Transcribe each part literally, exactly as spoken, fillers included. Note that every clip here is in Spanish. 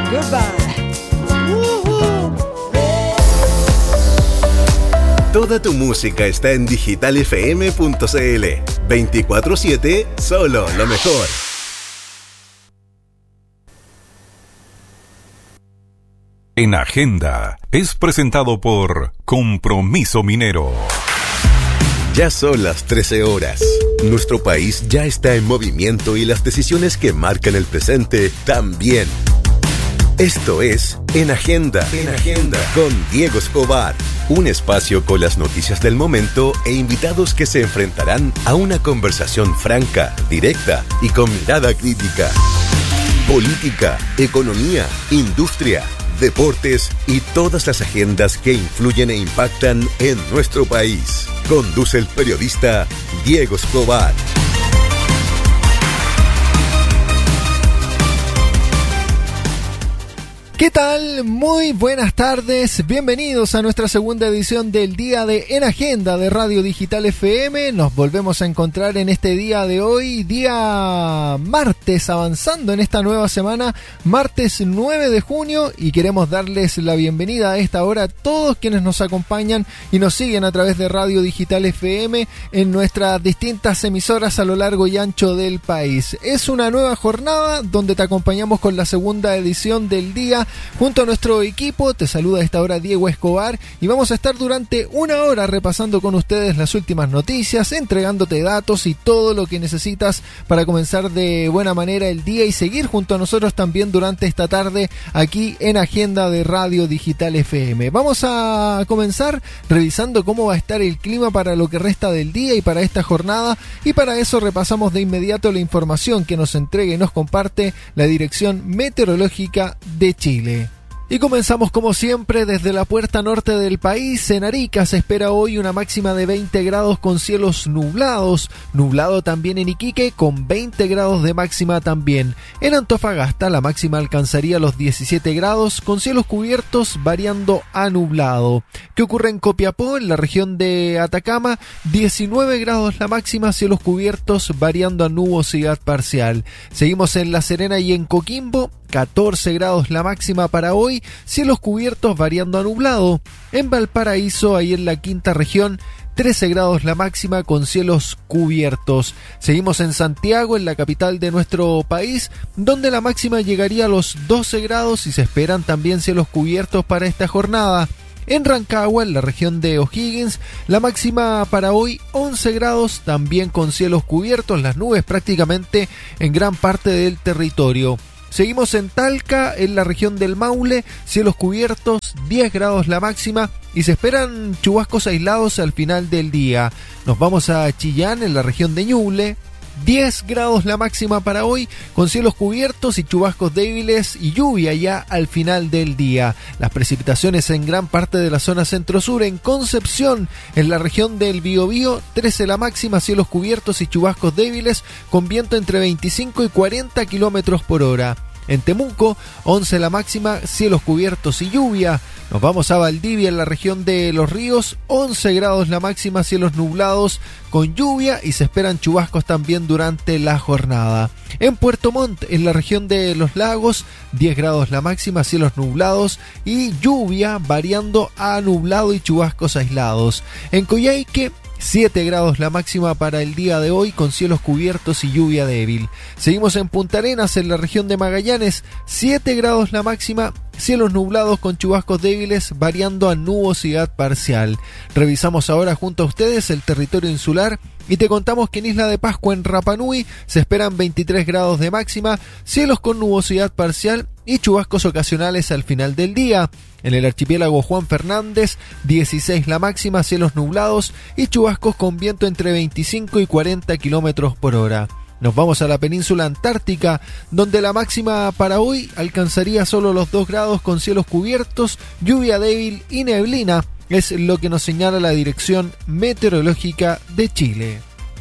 Goodbye. Woohoo. Toda tu música está en digital f m punto c l. veinticuatro siete, solo lo mejor. En Agenda es presentado por Compromiso Minero. Ya son las trece horas. Nuestro país ya está en movimiento y las decisiones que marcan el presente también. Esto es En Agenda, En Agenda, con Diego Escobar. Un espacio con las noticias del momento e invitados que se enfrentarán a una conversación franca, directa y con mirada crítica. Política, economía, industria, deportes y todas las agendas que influyen e impactan en nuestro país. Conduce el periodista Diego Escobar. ¿Qué tal? Muy buenas tardes, bienvenidos a nuestra segunda edición del día de En Agenda de Radio Digital F M. Nos volvemos a encontrar en este día de hoy, día martes, avanzando en esta nueva semana, martes nueve de junio, y queremos darles la bienvenida a esta hora a todos quienes nos acompañan y nos siguen a través de Radio Digital F M en nuestras distintas emisoras a lo largo y ancho del país. Es una nueva jornada donde te acompañamos con la segunda edición del día. Junto a nuestro equipo te saluda a esta hora Diego Escobar y vamos a estar durante una hora repasando con ustedes las últimas noticias, entregándote datos y todo lo que necesitas para comenzar de buena manera el día y seguir junto a nosotros también durante esta tarde aquí en Agenda de Radio Digital F M. Vamos a comenzar revisando cómo va a estar el clima para lo que resta del día y para esta jornada, y para eso repasamos de inmediato la información que nos entrega y nos comparte la Dirección Meteorológica de Chile. Y comenzamos como siempre desde la puerta norte del país. En Arica se espera hoy una máxima de veinte grados con cielos nublados, nublado también en Iquique con veinte grados de máxima también. En Antofagasta la máxima alcanzaría los diecisiete grados con cielos cubiertos variando a nublado. ¿Qué ocurre en Copiapó? En la región de Atacama, diecinueve grados la máxima, cielos cubiertos variando a nubosidad parcial. Seguimos en La Serena y en Coquimbo, catorce grados la máxima para hoy, cielos cubiertos variando a nublado. En Valparaíso, ahí en la quinta región, trece grados la máxima con cielos cubiertos. Seguimos en Santiago, en la capital de nuestro país, donde la máxima llegaría a los doce grados y se esperan también cielos cubiertos para esta jornada. En Rancagua, en la región de O'Higgins, la máxima para hoy once grados, también con cielos cubiertos, las nubes prácticamente en gran parte del territorio. Seguimos en Talca, en la región del Maule, cielos cubiertos, diez grados la máxima y se esperan chubascos aislados al final del día. Nos vamos a Chillán, en la región de Ñuble, diez grados la máxima para hoy, con cielos cubiertos y chubascos débiles y lluvia ya al final del día. Las precipitaciones en gran parte de la zona centro-sur. En Concepción, en la región del Biobío, trece la máxima, cielos cubiertos y chubascos débiles, con viento entre veinticinco y cuarenta kilómetros por hora. En Temuco, once la máxima, cielos cubiertos y lluvia. Nos vamos a Valdivia, en la región de Los Ríos, once grados la máxima, cielos nublados con lluvia y se esperan chubascos también durante la jornada. En Puerto Montt, en la región de Los Lagos, diez grados la máxima, cielos nublados y lluvia variando a nublado y chubascos aislados. En Coyhaique, siete grados la máxima para el día de hoy con cielos cubiertos y lluvia débil. Seguimos en Punta Arenas, en la región de Magallanes, siete grados la máxima, cielos nublados con chubascos débiles variando a nubosidad parcial. Revisamos ahora junto a ustedes el territorio insular y te contamos que en Isla de Pascua, en Rapa Nui, se esperan veintitrés grados de máxima, cielos con nubosidad parcial y chubascos ocasionales al final del día. En el archipiélago Juan Fernández, dieciséis la máxima, cielos nublados y chubascos con viento entre veinticinco y cuarenta kilómetros por hora. Nos vamos a la península antártica, donde la máxima para hoy alcanzaría solo los dos grados con cielos cubiertos, lluvia débil y neblina. Es lo que nos señala la Dirección Meteorológica de Chile.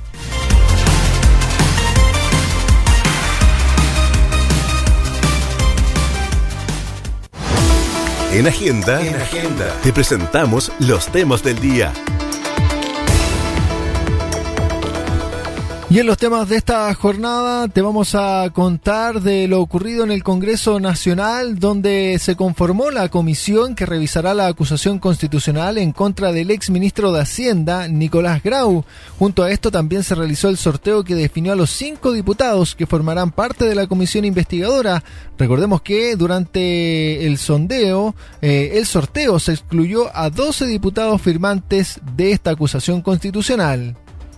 En Agenda, en Agenda, te presentamos los temas del día. Y en los temas de esta jornada te vamos a contar de lo ocurrido en el Congreso Nacional, donde se conformó la comisión que revisará la acusación constitucional en contra del exministro de Hacienda, Nicolás Grau. Junto a esto también se realizó el sorteo que definió a los cinco diputados que formarán parte de la comisión investigadora. Recordemos que durante el sondeo, eh, el sorteo se excluyó a doce diputados firmantes de esta acusación constitucional.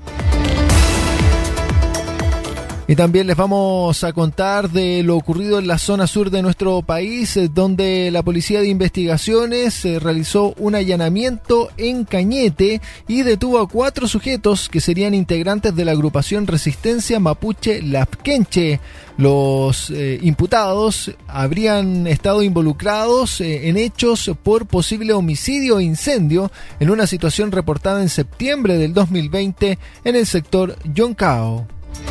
Y también les vamos a contar de lo ocurrido en la zona sur de nuestro país, donde la Policía de Investigaciones realizó un allanamiento en Cañete y detuvo a cuatro sujetos que serían integrantes de la agrupación Resistencia Mapuche Lapquenche. Los eh, imputados habrían estado involucrados eh, en hechos por posible homicidio e incendio en una situación reportada en septiembre del dos mil veinte en el sector Yoncao.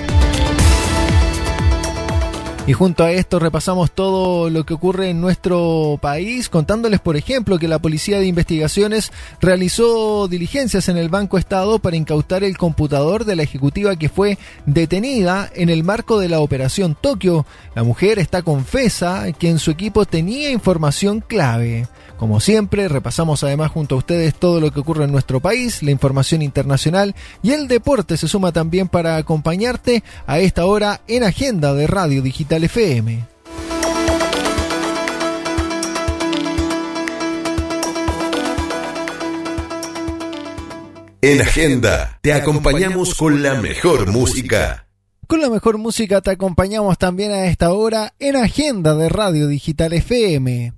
Y junto a esto repasamos todo lo que ocurre en nuestro país, contándoles, por ejemplo, que la Policía de Investigaciones realizó diligencias en el Banco Estado para incautar el computador de la ejecutiva que fue detenida en el marco de la Operación Tokio. La mujer está confesa que en su equipo tenía información clave. Como siempre, repasamos además junto a ustedes todo lo que ocurre en nuestro país, la información internacional y el deporte se suma también para acompañarte a esta hora en Agenda de Radio Digital F M. En Agenda te acompañamos con la mejor música. Con la mejor música te acompañamos también a esta hora en Agenda de Radio Digital F M.